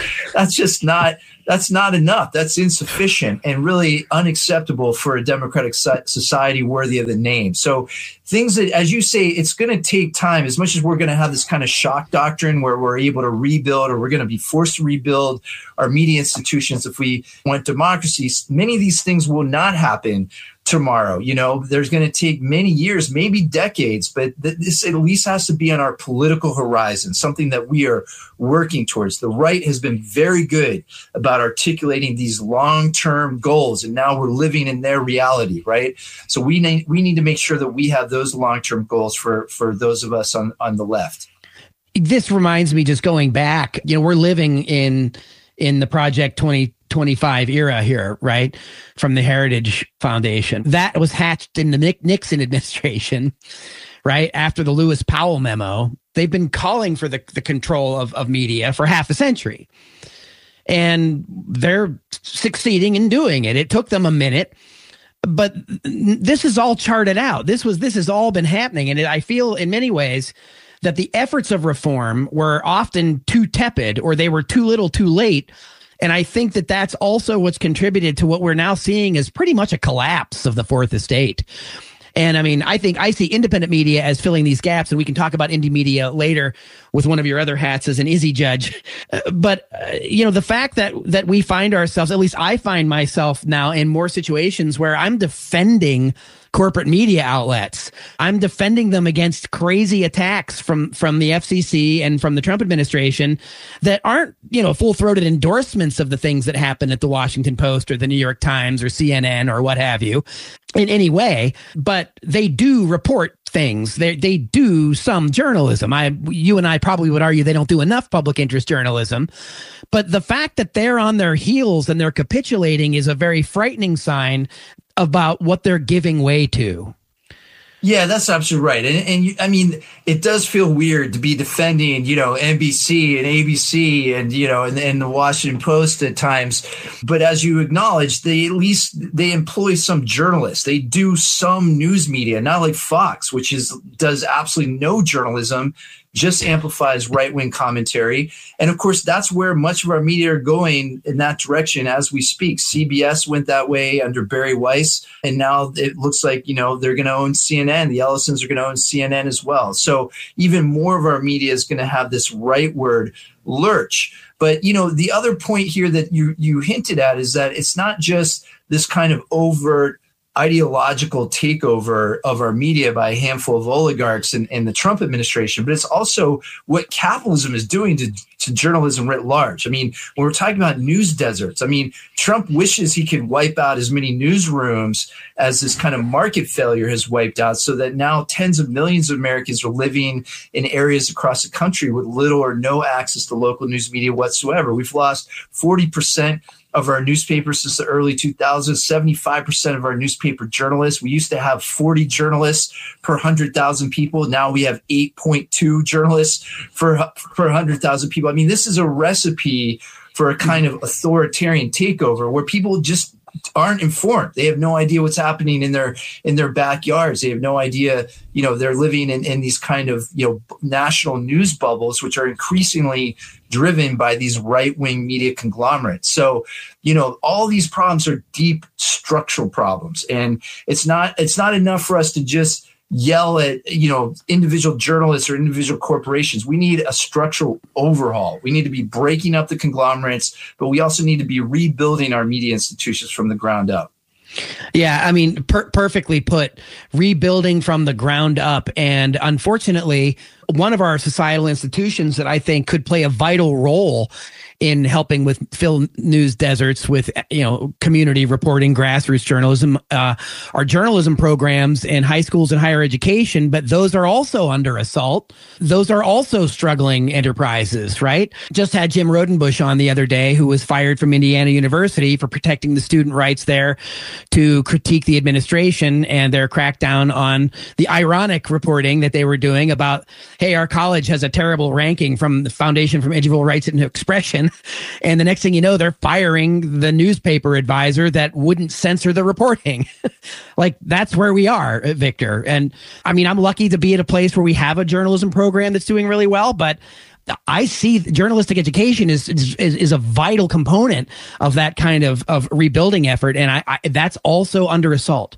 not enough. That's insufficient and really unacceptable for a democratic society worthy of the name. So things that, as you say, it's going to take time. As much as we're going to have this kind of shock doctrine where we're able to rebuild, or we're going to be forced to rebuild our media institutions if we want democracy, many of these things will not happen tomorrow. There's going to take many years, maybe decades, but this at least has to be on our political horizon, something that we are working towards. The right has been very good about articulating these long-term goals, and now we're living in their reality, right? So we need to make sure that we have those long-term goals for those of us on the left. This reminds me, just going back, we're living in the Project 2025 era here, right? From the Heritage Foundation. That was hatched in the Nixon administration, right? After the Lewis Powell memo. They've been calling for the control of media for half a century. And they're succeeding in doing it. It took them a minute, but this is all charted out. This has all been happening. And I feel in many ways that the efforts of reform were often too tepid, or they were too little too late. And I think that that's also what's contributed to what we're now seeing is pretty much a collapse of the Fourth Estate. And I mean, I think I see independent media as filling these gaps, and we can talk about indie media later with one of your other hats as an Izzy judge. But the fact that we find ourselves, at least I find myself now in more situations where I'm defending corporate media outlets. I'm defending them against crazy attacks from the FCC and from the Trump administration that aren't, full-throated endorsements of the things that happen at the Washington Post or the New York Times or CNN or what have you in any way, but they do report things. They do some journalism. You and I probably would argue they don't do enough public interest journalism, but the fact that they're on their heels and they're capitulating is a very frightening sign about what they're giving way to. Yeah, that's absolutely right. And I mean, it does feel weird to be defending, NBC and ABC and the Washington Post at times. But as you acknowledge, they employ some journalists. They do some news media, not like Fox, which does absolutely no journalism, just amplifies right-wing commentary. And of course, that's where much of our media are going in that direction as we speak. CBS went that way under Barry Weiss. And now it looks like, they're going to own CNN. The Ellisons are going to own CNN as well. So even more of our media is going to have this rightward lurch. But, the other point here that you hinted at is that it's not just this kind of overt ideological takeover of our media by a handful of oligarchs and the Trump administration, but it's also what capitalism is doing to journalism writ large. I mean, when we're talking about news deserts, I mean, Trump wishes he could wipe out as many newsrooms as this kind of market failure has wiped out, so that now tens of millions of Americans are living in areas across the country with little or no access to local news media whatsoever. We've lost 40% of our newspapers since the early 2000s, 75% of our newspaper journalists. We used to have 40 journalists per 100,000 people. Now we have 8.2 journalists per 100,000 people. I mean, this is a recipe for a kind of authoritarian takeover where people just aren't informed. They have no idea what's happening in their backyards. They have no idea, they're living in these kind of, national news bubbles, which are increasingly driven by these right-wing media conglomerates. So, all these problems are deep structural problems. And it's not enough for us to just yell at, individual journalists or individual corporations. We need a structural overhaul. We need to be breaking up the conglomerates, but we also need to be rebuilding our media institutions from the ground up. Yeah, I mean, perfectly put, rebuilding from the ground up. And unfortunately, one of our societal institutions that I think could play a vital role in helping with fill news deserts with, community reporting, grassroots journalism, our journalism programs in high schools and higher education, but those are also under assault. Those are also struggling enterprises, right? Just had Jim Rodenbush on the other day, who was fired from Indiana University for protecting the student rights there to critique the administration and their crackdown on the ironic reporting that they were doing about, hey, our college has a terrible ranking from the Foundation for Individual Rights and Expression. And the next thing you know, they're firing the newspaper advisor that wouldn't censor the reporting. Like, that's where we are, Victor. And I mean, I'm lucky to be at a place where we have a journalism program that's doing really well, but I see journalistic education is a vital component of that kind of rebuilding effort. And I that's also under assault.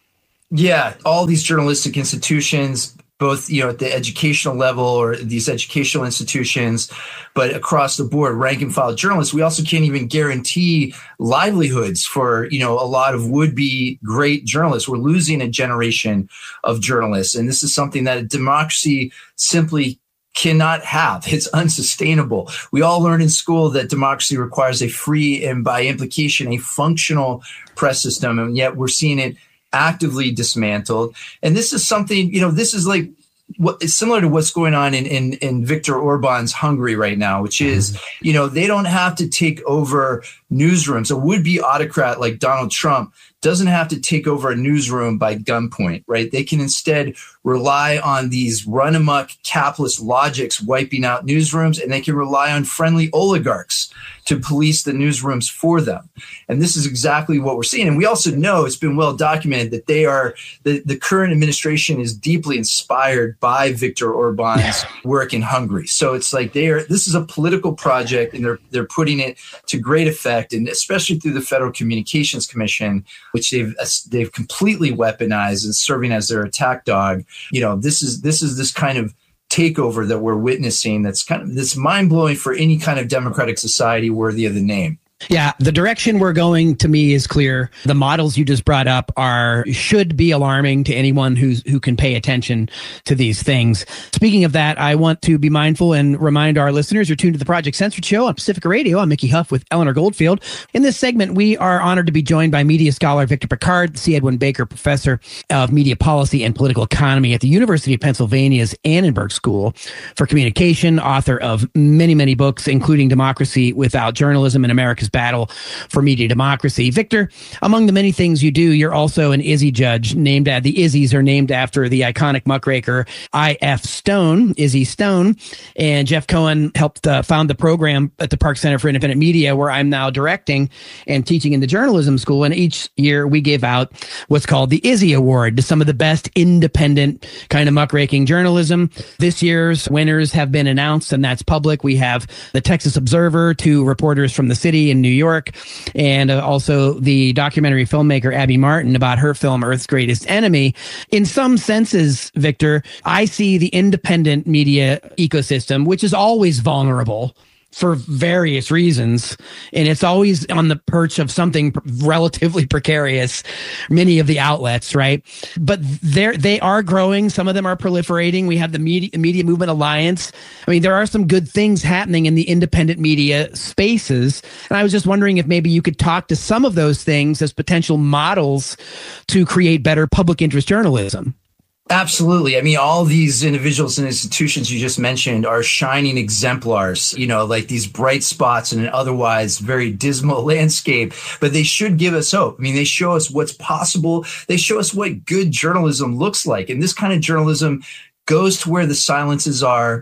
Yeah, all these journalistic institutions, both, at the educational level or these educational institutions, but across the board, rank and file journalists, we also can't even guarantee livelihoods for, a lot of would-be great journalists. We're losing a generation of journalists. And this is something that a democracy simply cannot have. It's unsustainable. We all learn in school that democracy requires a free and, by implication, a functional press system. And yet we're seeing it actively dismantled. And this is something, this is like what is similar to what's going on in Viktor Orban's Hungary right now, which is, they don't have to take over newsrooms. A would-be autocrat like Donald Trump doesn't have to take over a newsroom by gunpoint, right? They can instead rely on these run-amok capitalist logics wiping out newsrooms, and they can rely on friendly oligarchs to police the newsrooms for them. And this is exactly what we're seeing. And we also know, it's been well documented, that the current administration is deeply inspired by Viktor Orban's work in Hungary. So it's like this is a political project, and they're putting it to great effect, and especially through the Federal Communications Commission, which they've completely weaponized and serving as their attack dog. This is this kind of takeover that we're witnessing that's mind-blowing for any kind of democratic society worthy of the name. Yeah, the direction we're going, to me, is clear. The models you just brought up should be alarming to anyone who can pay attention to these things. Speaking of that, I want to be mindful and remind our listeners you're tuned to the Project Censored Show on Pacifica Radio. I'm Mickey Huff with Eleanor Goldfield. In this segment, we are honored to be joined by media scholar Victor Pickard, C. Edwin Baker Professor of Media Policy and Political Economy at the University of Pennsylvania's Annenberg School for Communication, author of many, many books, including Democracy Without Journalism and America's Battle for Media Democracy. Victor, among the many things you do, you're also an IZZE judge. The IZZEs are named after the iconic muckraker I.F. Stone, Izzy Stone, and Jeff Cohen helped found the program at the Park Center for Independent Media, where I'm now directing and teaching in the journalism school. And each year we give out what's called the IZZE Award to some of the best independent kind of muckraking journalism. This year's winners have been announced, and that's public. We have the Texas Observer, 2 reporters from the city in New York, and also the documentary filmmaker Abby Martin about her film Earth's Greatest Enemy. In some senses, Victor, I see the independent media ecosystem, which is always vulnerable for various reasons, and it's always on the perch of something relatively precarious, many of the outlets, right? But they are growing. Some of them are proliferating. We have the Media Movement Alliance. I mean, there are some good things happening in the independent media spaces, and I was just wondering if maybe you could talk to some of those things as potential models to create better public interest journalism. Absolutely. I mean, all these individuals and institutions you just mentioned are shining exemplars, like these bright spots in an otherwise very dismal landscape, but they should give us hope. I mean, they show us what's possible. They show us what good journalism looks like. And this kind of journalism goes to where the silences are,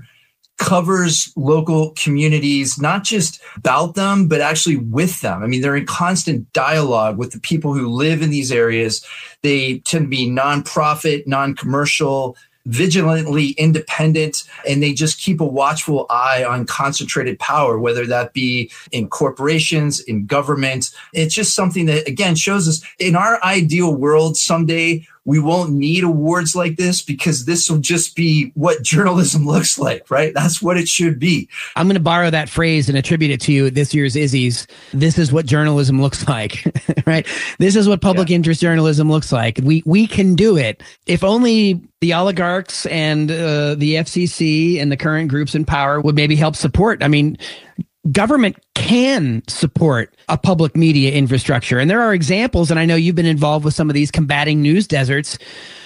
covers local communities, not just about them, but actually with them. I mean, they're in constant dialogue with the people who live in these areas. They tend to be nonprofit, non-commercial, vigilantly independent, and they just keep a watchful eye on concentrated power, whether that be in corporations, in government. It's just something that, again, shows us in our ideal world someday, we won't need awards like this because this will just be what journalism looks like, right? That's what it should be. I'm going to borrow that phrase and attribute it to you this year's IZZEs. This is what journalism looks like, right? This is what public interest journalism looks like. We can do it. If only the oligarchs and the FCC and the current groups in power would maybe help support. I mean, government can support a public media infrastructure. And there are examples, and I know you've been involved with some of these combating news deserts.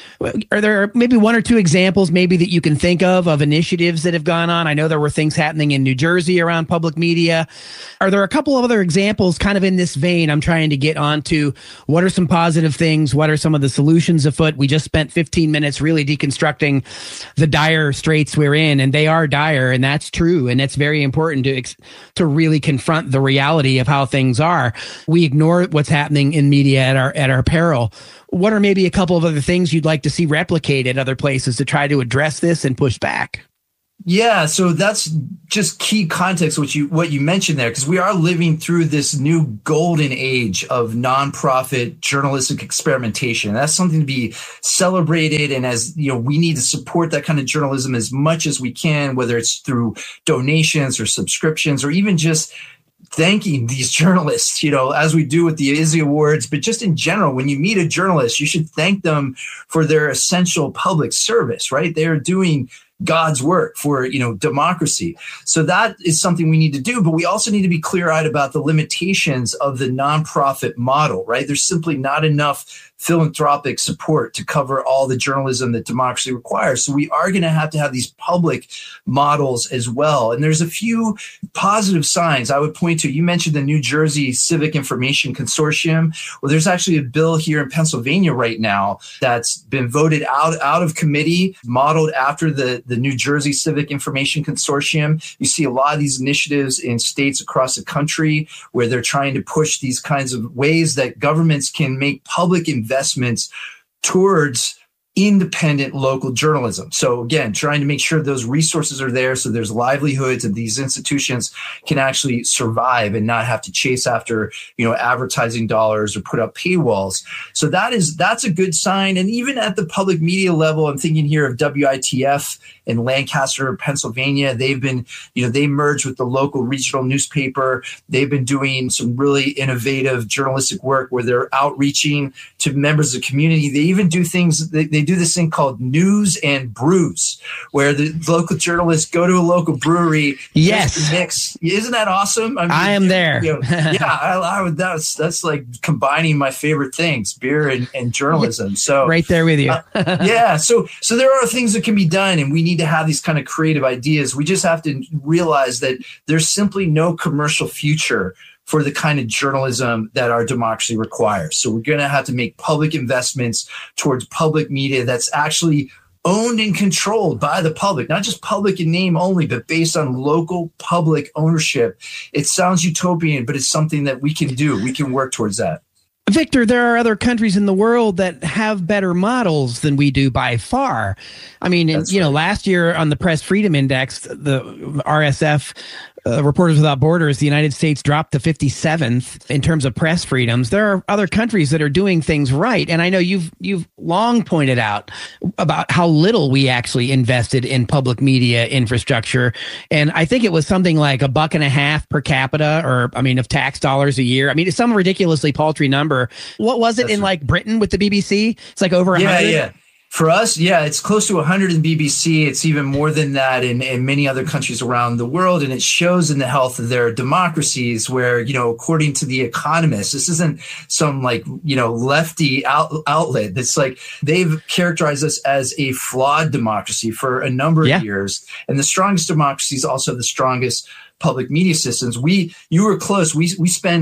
Are there maybe one or two examples maybe that you can think of initiatives that have gone on? I know there were things happening in New Jersey around public media. Are there a couple of other examples kind of in this vein? I'm trying to get onto what are some positive things? What are some of the solutions afoot? We just spent 15 minutes really deconstructing the dire straits we're in, and they are dire, and that's true. And it's very important to really confront the reality of how things are. We ignore what's happening in media at our peril. What are maybe a couple of other things you'd like to see replicated other places to try to address this and push back? Yeah, so that's just key context, what you mentioned there, because we are living through this new golden age of nonprofit journalistic experimentation. That's something to be celebrated, and as you know, we need to support that kind of journalism as much as we can, whether it's through donations or subscriptions or even just thanking these journalists, you know, as we do with the IZZE Awards, but just in general, when you meet a journalist, you should thank them for their essential public service, right? They are doing God's work for, you know, democracy. So that is something we need to do, but we also need to be clear-eyed about the limitations of the nonprofit model, right? There's simply not enough philanthropic support to cover all the journalism that democracy requires. So we are going to have these public models as well. And there's a few positive signs I would point to. You mentioned the New Jersey Civic Information Consortium. Well, there's actually a bill here in Pennsylvania right now that's been voted out of committee, modeled after the New Jersey Civic Information Consortium. You see a lot of these initiatives in states across the country where they're trying to push these kinds of ways that governments can make public investments towards independent local journalism. So again, trying to make sure those resources are there so there's livelihoods and these institutions can actually survive and not have to chase after, you know, advertising dollars or put up paywalls. So that's a good sign. And even at the public media level, I'm thinking here of WITF in Lancaster, Pennsylvania. They've been, you know, they merged with the local regional newspaper. They've been doing some really innovative journalistic work where they're outreaching to members of the community. They even do things, they do this thing called News and Brews, where the local journalists go to a local brewery. Yes. Mix. Isn't that awesome? I mean, I am there. You know, yeah, I would, that's like combining my favorite things, beer and journalism. So right there with you. Yeah. So there are things that can be done, and we need to have these kind of creative ideas. We just have to realize that there's simply no commercial future for the kind of journalism that our democracy requires. So we're going to have to make public investments towards public media that's actually owned and controlled by the public, not just public in name only, but based on local public ownership. It sounds utopian, but it's something that we can do. We can work towards that. Victor, there are other countries in the world that have better models than we do by far. I mean, you know, last year on the Press Freedom Index, the RSF, Reporters Without Borders, the United States dropped to 57th in terms of press freedoms. There are other countries that are doing things right. And I know you've long pointed out about how little we actually invested in public media infrastructure. And I think it was something like $1.50 per capita, or, I mean, of tax dollars a year. I mean, it's some ridiculously paltry number. What was it in like Britain with the BBC? It's like over 100. Yeah. For us, yeah, it's close to 100 in BBC. It's even more than that in many other countries around the world. And it shows in the health of their democracies where, you know, according to The Economist, this isn't some like, you know, lefty outlet. It's like they've characterized us as a flawed democracy for a number of years. And the strongest democracies also have the strongest public media systems. You were close. We spend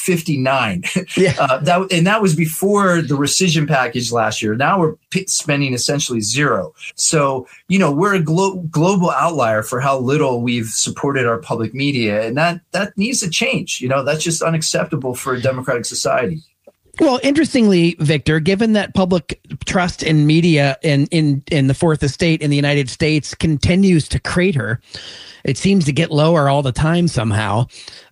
$1.59. Yeah. That was before the rescission package last year. Now we're spending essentially zero. So, you know, we're a global outlier for how little we've supported our public media. And that needs to change. You know, that's just unacceptable for a democratic society. Well, interestingly, Victor, given that public trust in media in the Fourth Estate in the United States continues to crater, it seems to get lower all the time somehow.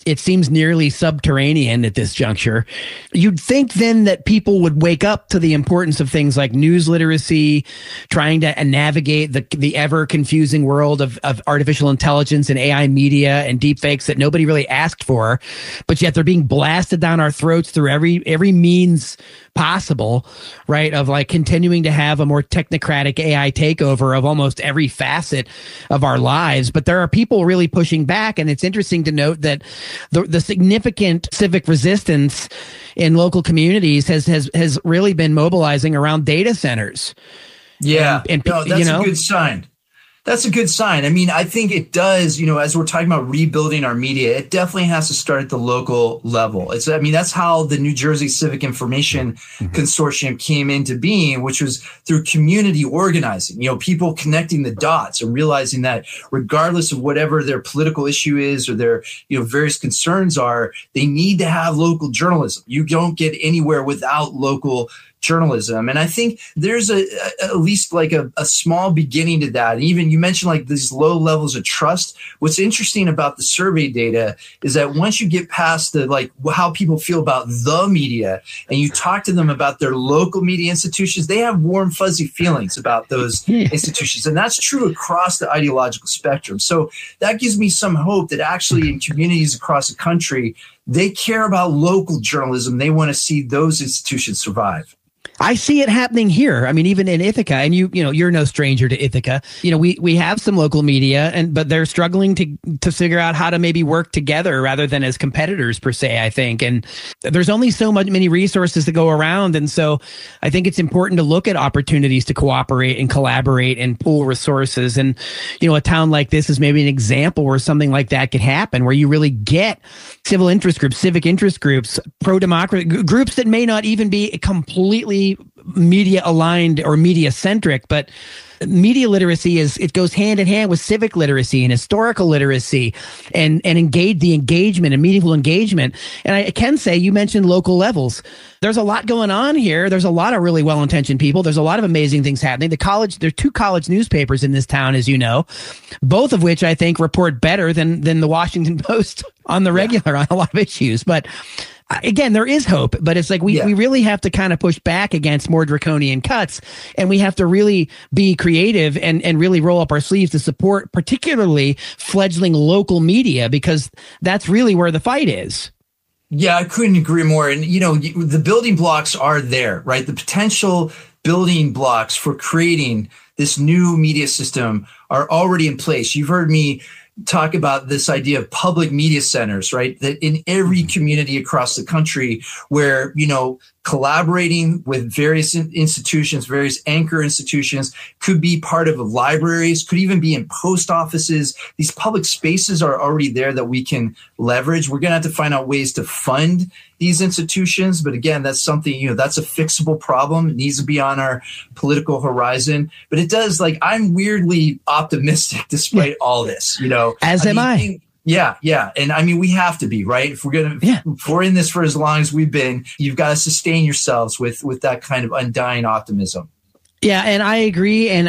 it seems nearly subterranean at this juncture. You'd think then that people would wake up to the importance of things like news literacy, trying to navigate the ever confusing world of artificial intelligence and AI media and deepfakes that nobody really asked for, but yet they're being blasted down our throats through every means possible, right? Of like continuing to have a more technocratic AI takeover of almost every facet of our lives. But there are people really pushing back. And it's interesting to note that the significant civic resistance in local communities has really been mobilizing around data centers. Yeah, that's a good sign. That's a good sign. I mean, I think it does, as we're talking about rebuilding our media, it definitely has to start at the local level. That's how the New Jersey Civic Information Consortium came into being, which was through community organizing, people connecting the dots and realizing that regardless of whatever their political issue is or their, various concerns are, they need to have local journalism. You don't get anywhere without local journalism. And I think there's at least like a small beginning to that. And even you mentioned like these low levels of trust. What's interesting about the survey data is that once you get past the like how people feel about the media and you talk to them about their local media institutions, they have warm, fuzzy feelings about those institutions. And that's true across the ideological spectrum. So that gives me some hope that actually in communities across the country, they care about local journalism. They want to see those institutions survive. I see it happening here. I mean, even in Ithaca, and you're no stranger to Ithaca. We have some local media, but they're struggling to figure out how to maybe work together rather than as competitors per se, I think. And there's only many resources to go around. And so I think it's important to look at opportunities to cooperate and collaborate and pool resources. And, a town like this is maybe an example where something like that could happen, where you really get civil interest groups, civic interest groups, pro-democracy groups that may not even be completely media aligned or media centric, but media literacy it goes hand in hand with civic literacy and historical literacy and engagement and meaningful engagement. And I can say, you mentioned local levels. There's a lot going on here. There's a lot of really well-intentioned people. There's a lot of amazing things happening. There are 2 college newspapers in this town, as you know, both of which I think report better than the Washington Post on the regular on a lot of issues. But again, there is hope, but it's like we really have to kind of push back against more draconian cuts, and we have to really be creative and really roll up our sleeves to support particularly fledgling local media, because that's really where the fight is. Yeah, I couldn't agree more. And, the building blocks are there, right? The potential building blocks for creating this new media system are already in place. You've heard me talk about this idea of public media centers, right? That in every community across the country where, collaborating with various institutions, various anchor institutions, could be part of libraries, could even be in post offices. These public spaces are already there that we can leverage. We're going to have to find out ways to fund these institutions. But again, that's something, that's a fixable problem. It needs to be on our political horizon. But it does, I'm weirdly optimistic despite all this, As am I. Yeah. And we have to be, right? If we're in this for as long as we've been, you've got to sustain yourselves with that kind of undying optimism. Yeah, and I agree. And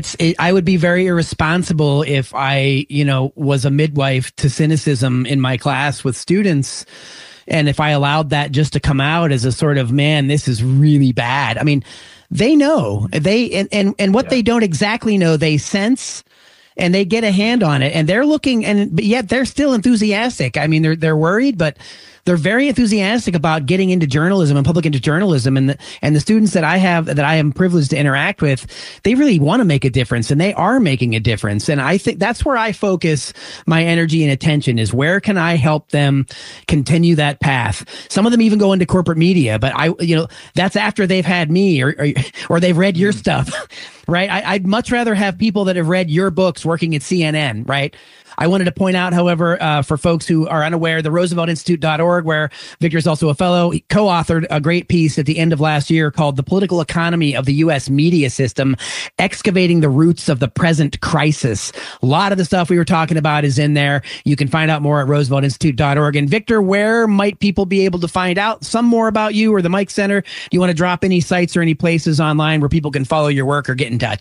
I would be very irresponsible if I, was a midwife to cynicism in my class with students. And if I allowed that just to come out as a sort of, man, this is really bad. I mean, they know and what they don't exactly know, they sense. And they get a hand on it, and they're looking, but yet they're still enthusiastic. I mean, they're worried, but they're very enthusiastic about getting into journalism and public into journalism. And the students that I am privileged to interact with, they really want to make a difference, and they are making a difference. And I think that's where I focus my energy and attention, is where can I help them continue that path? Some of them even go into corporate media, but that's after they've had me or they've read your stuff. Right. I'd much rather have people that have read your books working at CNN. Right. I wanted to point out, however, for folks who are unaware, the RooseveltInstitute.org, where Victor is also a fellow, he co-authored a great piece at the end of last year called The Political Economy of the U.S. Media System, Excavating the Roots of the Present Crisis. A lot of the stuff we were talking about is in there. You can find out more at RooseveltInstitute.org. And Victor, where might people be able to find out some more about you or the Mike Center? Do you want to drop any sites or any places online where people can follow your work or get in touch?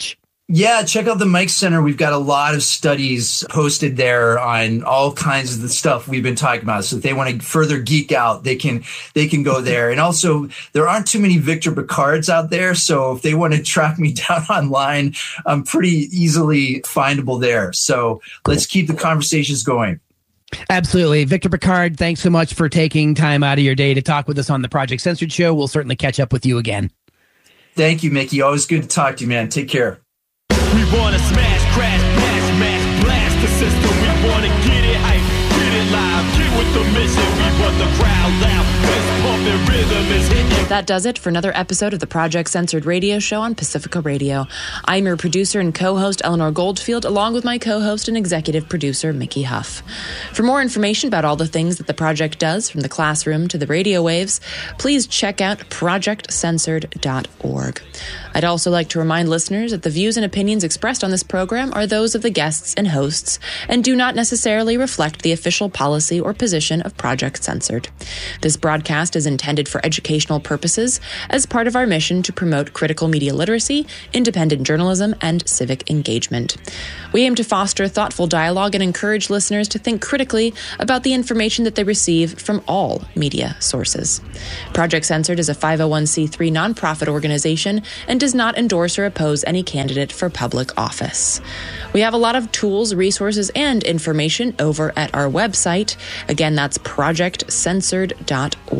Yeah, check out the Mike Center. We've got a lot of studies posted there on all kinds of the stuff we've been talking about. So if they want to further geek out, they can go there. And also, there aren't too many Victor Picards out there. So if they want to track me down online, I'm pretty easily findable there. So let's keep the conversations going. Absolutely. Victor Picard, thanks so much for taking time out of your day to talk with us on the Project Censored Show. We'll certainly catch up with you again. Thank you, Mickey. Always good to talk to you, man. Take care. We wanna smash, crash, bash, mash, blast the system. We wanna get it hype, get it live, get with the mission. We want the crowd loud, fist pumping, rhythm is hitting. That does it for another episode of the Project Censored Radio Show on Pacifica Radio. I'm your producer and co-host Eleanor Goldfield, along with my co-host and executive producer Mickey Huff. For more information about all the things that the project does, from the classroom to the radio waves, please check out projectcensored.org. I'd also like to remind listeners that the views and opinions expressed on this program are those of the guests and hosts and do not necessarily reflect the official policy or position of Project Censored. This broadcast is intended for educational purposes as part of our mission to promote critical media literacy, independent journalism, and civic engagement. We aim to foster thoughtful dialogue and encourage listeners to think critically about the information that they receive from all media sources. Project Censored is a 501c3 nonprofit organization and does not endorse or oppose any candidate for public office. We have a lot of tools, resources, and information over at our website. Again, that's projectcensored.org.